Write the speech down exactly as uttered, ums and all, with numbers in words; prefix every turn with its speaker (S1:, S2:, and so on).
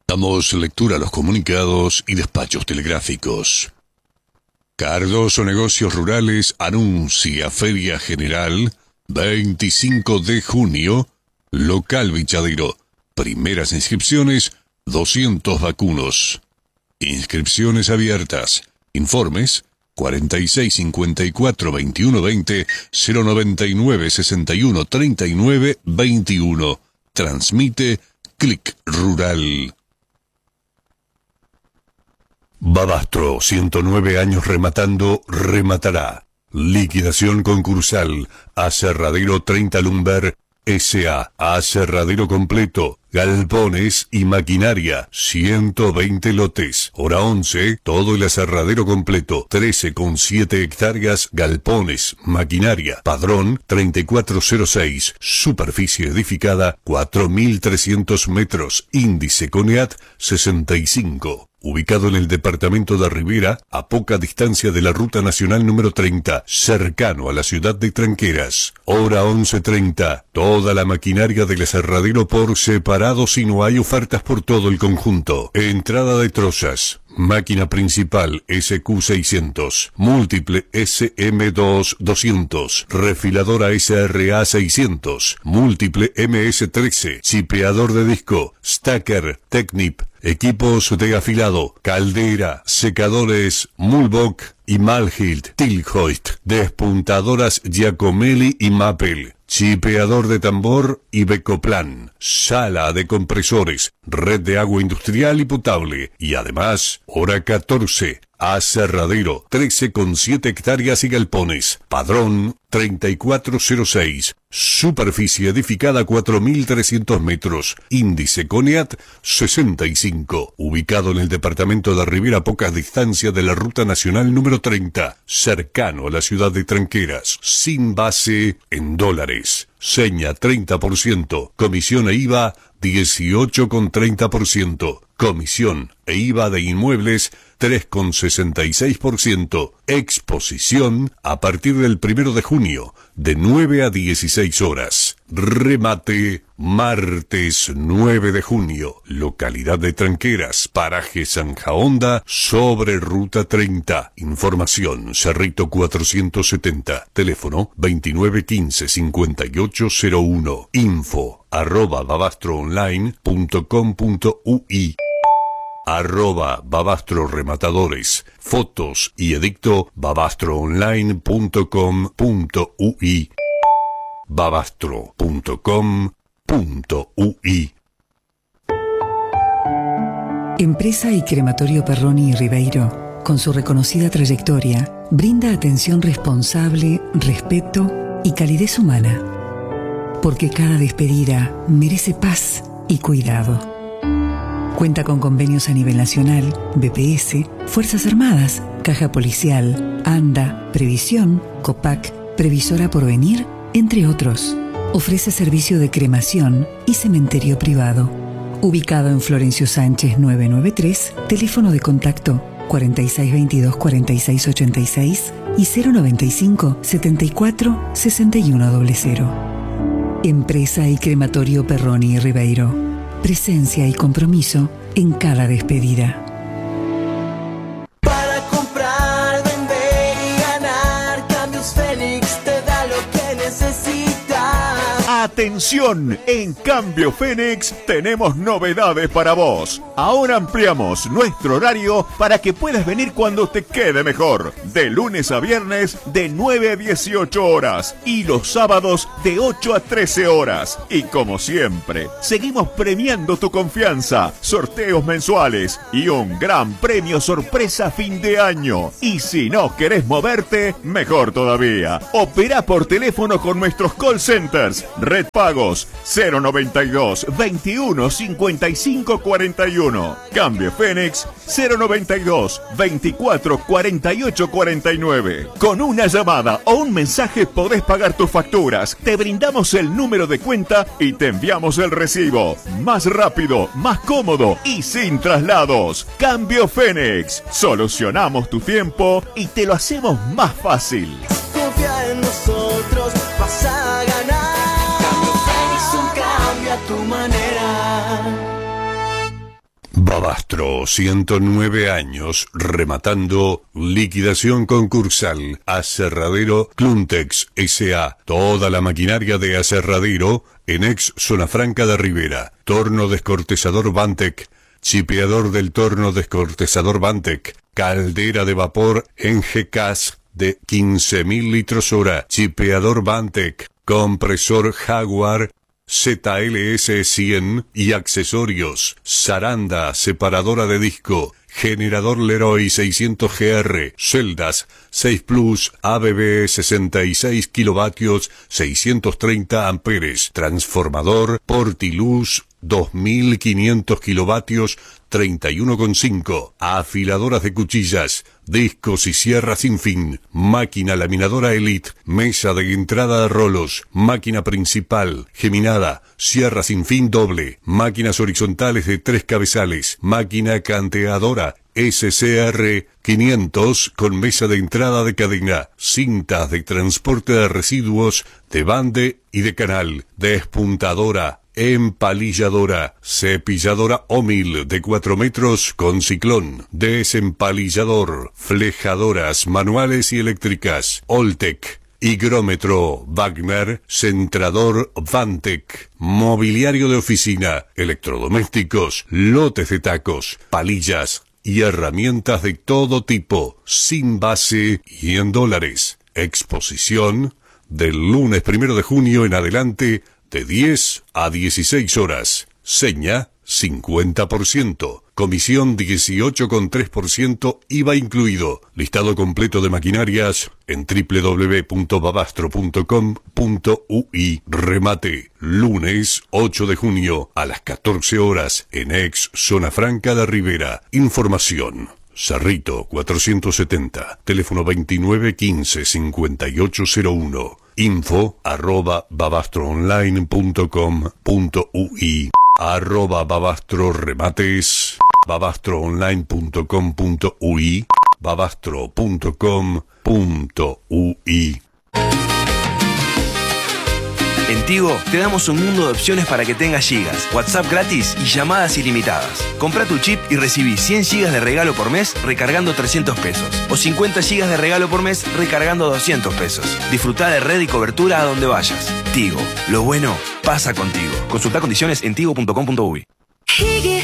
S1: Damos lectura a los comunicados y despachos telegráficos. Cardoso Negocios Rurales anuncia Feria General veinticinco de junio, local Vichadero. Primeras inscripciones, doscientos vacunos. Inscripciones abiertas. Informes cuarenta y seis cincuenta y cuatro veintiuno veinte cero noventa y nueve sesenta y uno treinta y nueve veintiuno. Transmite Clic Rural. Babastro, ciento nueve años rematando, rematará. Liquidación concursal. Aserradero treinta Lumber S A. Aserradero completo. Galpones y maquinaria. ciento veinte lotes. Hora once. Todo el aserradero completo. trece coma siete hectáreas. Galpones. Maquinaria. Padrón treinta y cuatro cero seis. Superficie edificada cuatro mil trescientos metros. Índice CONEAT sesenta y cinco. Ubicado en el departamento de Rivera, a poca distancia de la Ruta Nacional número treinta, cercano a la ciudad de Tranqueras. Hora once treinta. Toda la maquinaria del aserradero por separado si no hay ofertas por todo el conjunto. Entrada de trozas. Máquina principal S Q seiscientos. Múltiple S M dos doscientos. Refiladora S R A seiscientos. Múltiple M S trece. Chipeador de disco. Stacker. Technip. Equipos de afilado, caldera, secadores, Mulbach y Malhilt, Tilhoist, despuntadoras Giacomelli y Mappel, chipeador de tambor y Becoplan, sala de compresores, red de agua industrial y potable, y además, hora catorce, aserradero, trece coma siete hectáreas y galpones, padrón treinta y cuatro cero seis, superficie edificada cuatro mil trescientos metros, índice CONEAT sesenta y cinco, ubicado en el departamento de Rivera a pocas distancias de la Ruta Nacional número treinta, cercano a la ciudad de Tranqueras, sin base en dólares. Seña treinta por ciento, comisión e I V A dieciocho coma treinta por ciento, comisión e I V A de inmuebles tres coma sesenta y seis por ciento, exposición a partir del primero de junio, de nueve a dieciséis horas. Remate martes nueve de junio, localidad de Tranqueras, paraje Zanja Honda, sobre Ruta treinta. Información Cerrito cuatrocientos setenta, teléfono veintinueve quince cincuenta y ocho cero uno, info arroba babastroonline punto com punto ui. Arroba Babastro Rematadores, fotos y edicto babastroonline punto com punto ui, babastro punto com punto ui.
S2: Empresa y Crematorio Perroni y Ribeiro, con su reconocida trayectoria, brinda atención responsable, respeto y calidez humana, porque cada despedida merece paz y cuidado. Cuenta con convenios a nivel nacional, B P S, Fuerzas Armadas, Caja Policial, ANDA, Previsión, COPAC, Previsora Porvenir, entre otros. Ofrece servicio de cremación y cementerio privado. Ubicado en Florencio Sánchez novecientos noventa y tres, teléfono de contacto cuarenta y seis veintidós cuarenta y seis ochenta y seis y cero noventa y cinco setenta y cuatro sesenta y uno cero. Empresa y Crematorio Perroni y Ribeiro. Presencia y compromiso en cada despedida.
S3: Para comprar, vender y ganar, Cambios Fénix te da lo que necesitas.
S4: Atención, en Cambio Fénix tenemos novedades para vos. Ahora ampliamos nuestro horario para que puedas venir cuando te quede mejor. De lunes a viernes de nueve a dieciocho horas y los sábados de ocho a trece horas. Y como siempre, seguimos premiando tu confianza, sorteos mensuales y un gran premio sorpresa fin de año. Y si no querés moverte, mejor todavía. Opera por teléfono con nuestros call centers. Red Pagos cero noventa y dos veintiuno cincuenta y cinco cuarenta y uno. Cambio Fénix cero noventa y dos veinticuatro cuarenta y ocho cuarenta y nueve. Con una llamada o un mensaje podés pagar tus facturas. Te brindamos el número de cuenta y te enviamos el recibo. Más rápido, más cómodo y sin traslados. Cambio Fénix. Solucionamos tu tiempo y te lo hacemos más fácil.
S3: Confía en nosotros, vas a ganar. Cambio Fénix, un cambio a tu manera.
S1: Babastro, ciento nueve años rematando. Liquidación concursal. Aserradero Cluntex S A Toda la maquinaria de aserradero en ex Zona Franca de Rivera. Torno descortezador Bantec. Chipeador del torno descortezador Bantec. Caldera de vapor en G C A S de quince mil litros hora. Chipeador Bantec. Compresor Jaguar Z L S cien y accesorios. Zaranda, separadora de disco. Generador Leroy seiscientos G R. Celdas seis Plus A B B sesenta y seis kilovatios seiscientos treinta amperes. Transformador Portiluz dos mil quinientos kilovatios treinta y uno coma cinco. Afiladoras de cuchillas, discos y sierras sin fin. Máquina laminadora Elite, mesa de entrada de rolos, máquina principal, geminada, sierra sin fin doble, máquinas horizontales de tres cabezales, máquina canteadora S C R quinientos con mesa de entrada de cadena, cintas de transporte de residuos, de bande y de canal, despuntadora, empalilladora, cepilladora Omil de cuatro metros con ciclón, desempalillador, flejadoras manuales y eléctricas, Oltec, higrómetro Wagner, centrador Vantec, mobiliario de oficina, electrodomésticos, lotes de tacos, palillas y herramientas de todo tipo, sin base y en dólares. Exposición del lunes primero de junio en adelante, de diez a dieciséis horas. Seña cincuenta por ciento. Comisión dieciocho coma tres por ciento I V A incluido. Listado completo de maquinarias en doble u doble u doble u punto babastro punto com punto u i. Remate. Lunes ocho de junio a las catorce horas en ex Zona Franca de Rivera. Información. Cerrito cuatrocientos setenta. Teléfono veintinueve quince cincuenta y ocho cero uno. Info arroba babastroonline punto com punto u i. Arroba babastro remates. babastroonline punto com punto u i. babastro punto com punto u i.
S5: En Tigo te damos un mundo de opciones para que tengas gigas, WhatsApp gratis y llamadas ilimitadas. Compra tu chip y recibí cien gigas de regalo por mes recargando trescientos pesos. O cincuenta gigas de regalo por mes recargando doscientos pesos. Disfruta de red y cobertura a donde vayas. Tigo, lo bueno pasa contigo. Consulta condiciones en tigo punto com punto u i.
S6: Higgy,